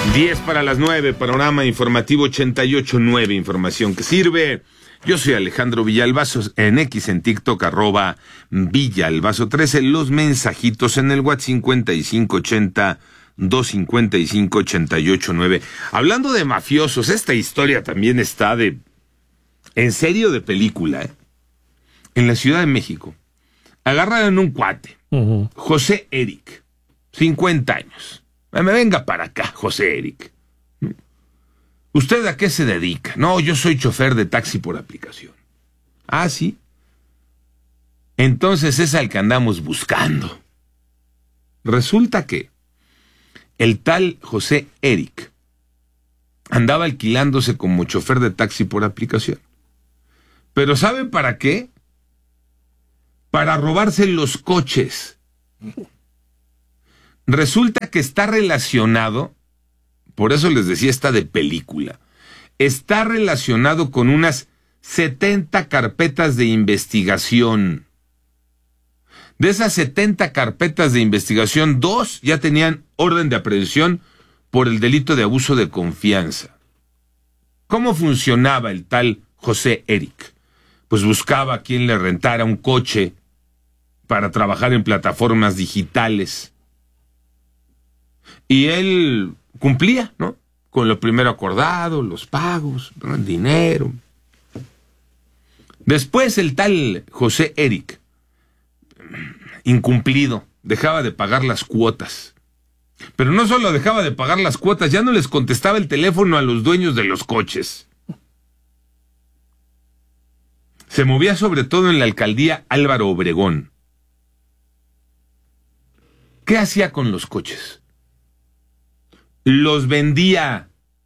10:09, panorama informativo 88.9, información que sirve. Yo soy Alejandro Villalbazo, en X, en TikTok, @Villalbazo13, los mensajitos en el WhatsApp 5580-255-889. Hablando de mafiosos, esta historia también está en serio de película, ¿eh? En la Ciudad de México, agarraron un cuate, José Eric, 50 años. Me venga para acá, José Eric. ¿Usted a qué se dedica? No, yo soy chofer de taxi por aplicación. Ah, ¿sí? Entonces es al que andamos buscando. Resulta que el tal José Eric andaba alquilándose como chofer de taxi por aplicación. ¿Pero saben para qué? Para robarse los coches. Resulta que está relacionado, por eso les decía, está de película, está relacionado con unas 70 carpetas de investigación. De esas 70 carpetas de investigación, 2 ya tenían orden de aprehensión por el delito de abuso de confianza. ¿Cómo funcionaba el tal José Eric? Pues buscaba a quien le rentara un coche para trabajar en plataformas digitales. Y él cumplía, ¿no? Con lo primero acordado, los pagos, el dinero. Después el tal José Eric, incumplido, dejaba de pagar las cuotas. Pero no solo dejaba de pagar las cuotas, ya no les contestaba el teléfono a los dueños de los coches. Se movía sobre todo en la alcaldía Álvaro Obregón. ¿Qué hacía con los coches? Los vendía.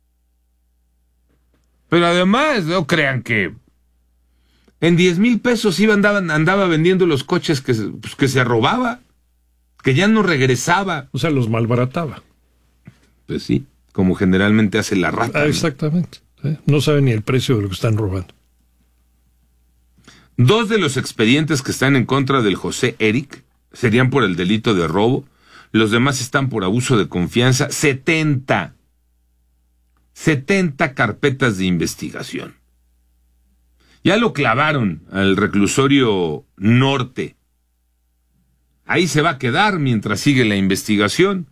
Pero además, no crean que en 10,000 pesos andaba vendiendo los coches que se robaba, que ya no regresaba. O sea, los malbarataba. Pues sí, como generalmente hace la rata. ¿No? Exactamente. No saben ni el precio de lo que están robando. 2 de los expedientes que están en contra del José Eric serían por el delito de robo. Los demás están por abuso de confianza. 70 carpetas de investigación. Ya lo clavaron al reclusorio norte. Ahí se va a quedar mientras sigue la investigación.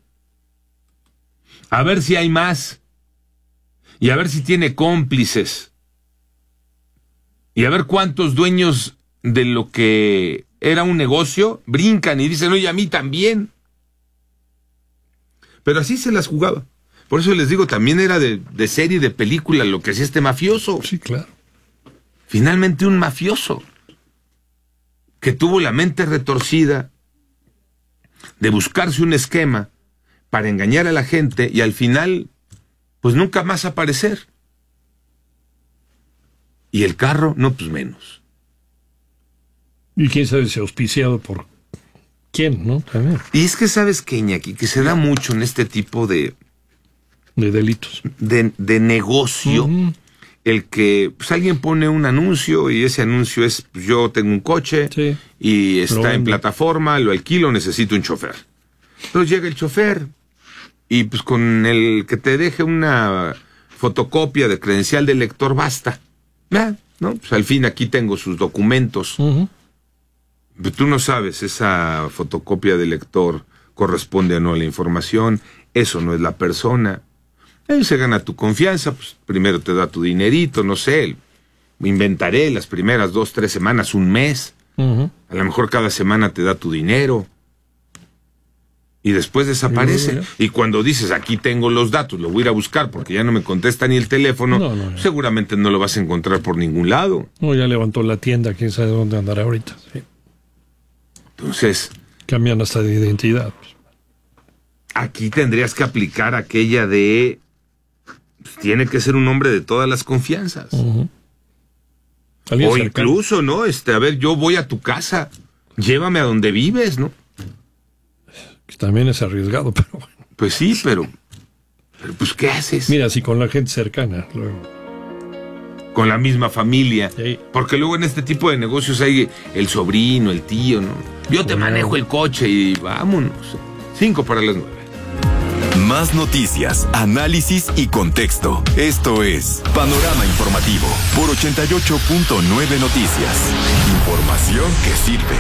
A ver si hay más. Y a ver si tiene cómplices. Y a ver cuántos dueños de lo que era un negocio brincan y dicen, oye, a mí también. Pero así se las jugaba. Por eso les digo, también era de serie, de película, lo que hacía este mafioso. Sí, claro. Finalmente un mafioso que tuvo la mente retorcida de buscarse un esquema para engañar a la gente y al final, pues nunca más aparecer. Y el carro, no, pues menos. Y quién sabe si auspiciado por quién, ¿no? También. Y es que sabes que, Iñaki, que se da mucho en este tipo de delitos. De negocio. El que pues alguien pone un anuncio y ese anuncio es, pues, yo tengo un coche, sí, y está en plataforma, lo alquilo, necesito un chofer. Entonces llega el chofer y pues con el que te deje una fotocopia de credencial de lector basta. ¿No? Pues al fin aquí tengo sus documentos. Pero tú no sabes, esa fotocopia de lector corresponde o no a la información, eso no es la persona. Él se gana tu confianza, pues primero te da tu dinerito, no sé, inventaré las primeras 2-3 semanas, un mes. A lo mejor cada semana te da tu dinero. Y después desaparece. Y cuando dices, aquí tengo los datos, lo voy a ir a buscar porque ya no me contesta ni el teléfono, no. Seguramente no lo vas a encontrar por ningún lado. No, ya levantó la tienda, quién sabe dónde andará ahorita. Sí. Entonces... cambian hasta de identidad. Aquí tendrías que aplicar aquella de... pues, tiene que ser un hombre de todas las confianzas. O cercano. Incluso, ¿no? A ver, yo voy a tu casa, llévame a donde vives, ¿no? Que también es arriesgado, pero bueno. Pues sí, pero pues ¿qué haces? Mira, si con la gente cercana, luego. Con la misma familia. Sí. Porque luego en este tipo de negocios hay el sobrino, el tío, ¿no? Yo te manejo el coche y vámonos. 5:09. Más noticias, análisis y contexto. Esto es Panorama Informativo por 88.9 Noticias. Información que sirve.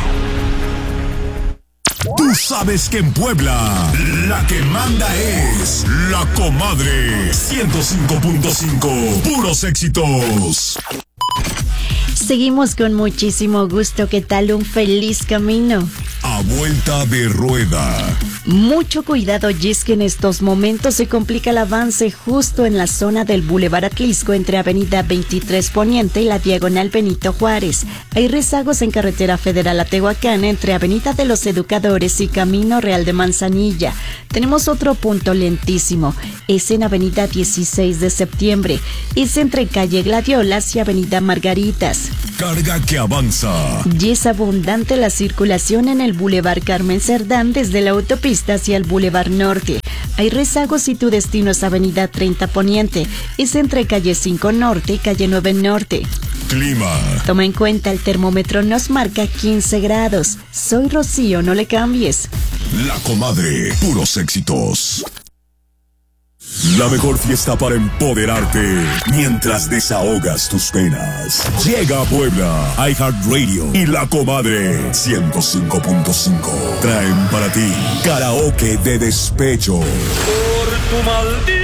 Tú sabes que en Puebla la que manda es La Comadre 105.5. Puros éxitos. Seguimos con muchísimo gusto. ¿Qué tal? Un feliz camino. A vuelta de rueda. Mucho cuidado, y es que en estos momentos se complica el avance justo en la zona del Boulevard Atlisco entre Avenida 23 Poniente y la Diagonal Benito Juárez. Hay rezagos en Carretera Federal a Tehuacán entre Avenida de los Educadores y Camino Real de Manzanilla. Tenemos otro punto lentísimo. Es en Avenida 16 de Septiembre. Es entre Calle Gladiolas y Avenida Margaritas. Carga que avanza. Y es abundante la circulación en el Boulevard Carmen Cerdán desde la autopista hacia el Boulevard Norte. Hay rezagos si tu destino es Avenida 30 Poniente. Es entre Calle 5 Norte y Calle 9 Norte. Clima. Toma en cuenta, el termómetro nos marca 15 grados. Soy Rocío, no le cambies. La Comadre, puros éxitos. La mejor fiesta para empoderarte mientras desahogas tus penas. Llega a Puebla, iHeartRadio y La Comadre 105.5. Traen para ti karaoke de despecho. Por tu maldito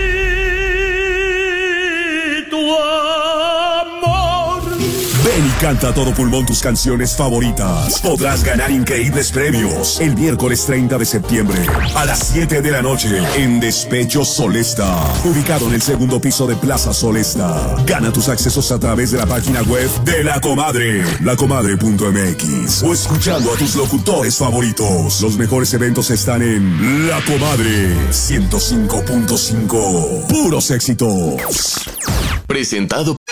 amor. Ven y canta a todo pulmón tus canciones favoritas. Podrás ganar increíbles premios el miércoles 30 de septiembre a las 7 de la noche en Despecho Solesta, ubicado en el segundo piso de Plaza Solesta. Gana tus accesos a través de la página web de La Comadre, lacomadre.mx, o escuchando a tus locutores favoritos. Los mejores eventos están en La Comadre 105.5. Puros éxitos. Presentado